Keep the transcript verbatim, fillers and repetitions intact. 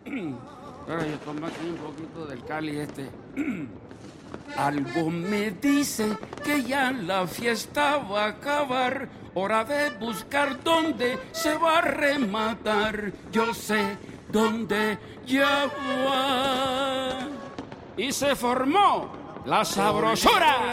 Ahora yo tomo aquí un poquito del Cali este. Algo me dice que ya la fiesta va a acabar. Hora de buscar dónde se va a rematar. Yo sé dónde ya va. Y se formó la sabrosura.